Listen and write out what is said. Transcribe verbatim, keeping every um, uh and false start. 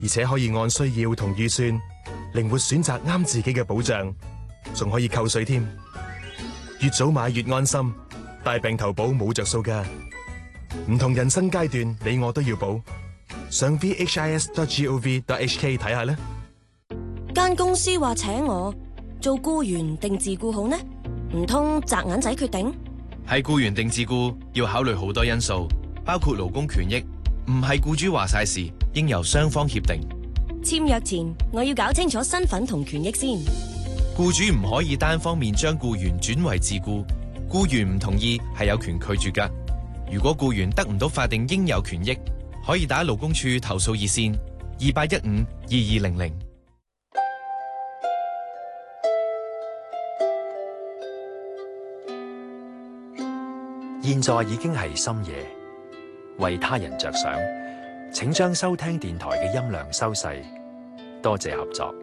而且可以按需要同預算靈活選擇啱自己嘅保障，仲可以扣稅添。越早買越安心，大病投保冇着數㗎。唔同人生階段，你我都要保。上 v h i s dot gov dot h k 睇下啦。 間公司話請我做僱員定自僱好呢？唔通擲銀仔決定？ 係僱員定自僱要考慮好多因素，包括勞工權益，唔係僱主話晒事，應由雙方協定。 簽約前我要搞清楚身份同權益先。 僱主唔可以單方面將僱員轉為自僱，僱員唔同意係有權拒絕㗎。如果僱員得唔到法定應有權益，可以打勞工處投訴熱線二八一五二二零零。 現在已經係深夜，為他人着想，請將收聽電台嘅音量收細，多謝合作。